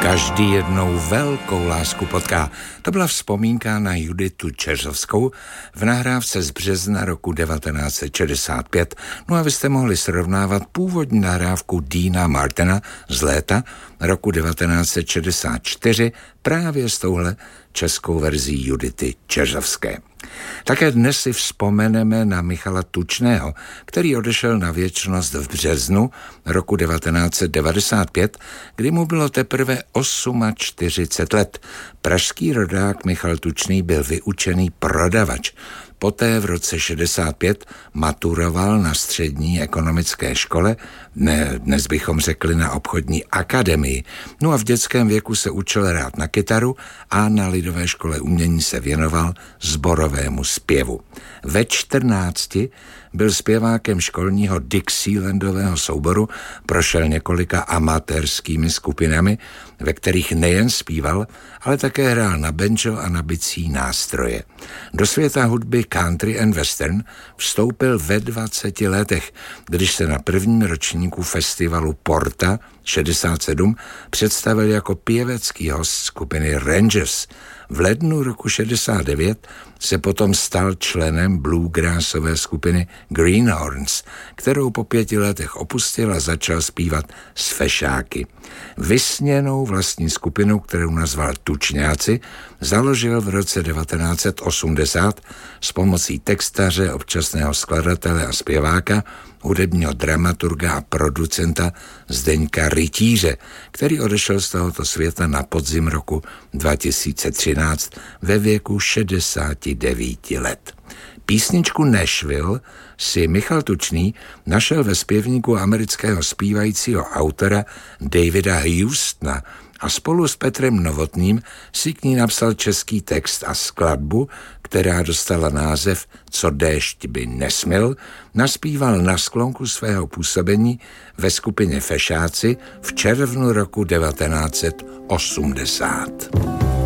Každý jednou velkou lásku potká. To byla vzpomínka na Juditu Čeřovskou v nahrávce z března roku 1965. No a vy jste mohli srovnávat původní nahrávku Deana Martina z léta roku 1964 právě s touhle českou verzí Judity Čeřovské. Také dnes si vzpomeneme na Michala Tučného, který odešel na věčnost v březnu roku 1995, kdy mu bylo teprve 48 let. Pražský rodák Michal Tučný byl vyučený prodavač. Poté v roce 65 maturoval na střední ekonomické škole, dnes bychom řekli na obchodní akademii. No a v dětském věku se učil hrát na kytaru a na lidové škole umění se věnoval sborovému zpěvu. Ve 14 byl zpěvákem školního Dixielandového souboru, prošel několika amatérskými skupinami, ve kterých nejen zpíval, ale také hrál na banjo a na bicí nástroje. Do světa hudby country and western vstoupil ve 20 letech, když se na prvním ročníku festivalu Porta 67 představil jako pěvecký host skupiny Rangers. V lednu roku 69 se potom stal členem bluegrassové skupiny Greenhorns, kterou po 5 letech opustil a začal zpívat s fešáky. Vysněnou vlastní skupinu, kterou nazval Tučňáci, založil v roce 1980 s pomocí textaře, občasného skladatele a zpěváka, hudebního dramaturga a producenta Zdeňka Rytíře, který odešel z tohoto světa na podzim roku 2013 ve věku 69 let. Písničku Nashville si Michal Tučný našel ve zpěvníku amerického zpívajícího autora Davida Houstona a spolu s Petrem Novotným si k ní napsal český text a skladbu, která dostala název Co déšť by nesmil, naspíval na sklonku svého působení ve skupině Fešáci v červnu roku 1980.